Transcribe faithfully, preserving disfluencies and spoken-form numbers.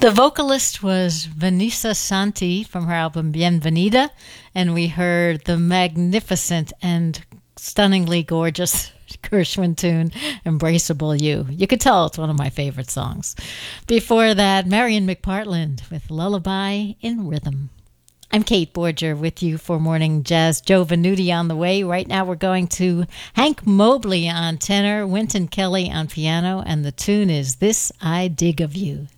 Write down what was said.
The vocalist was Vanessa Santi from her album Bienvenida, and we heard the magnificent and stunningly gorgeous Gershwin tune, Embraceable You. You could tell it's one of my favorite songs. Before that, Marion McPartland with Lullaby in Rhythm. I'm Kate Borger with you for Morning Jazz. Joe Venuti on the way. Right now we're going to Hank Mobley on tenor, Wynton Kelly on piano, and the tune is This I Dig of You.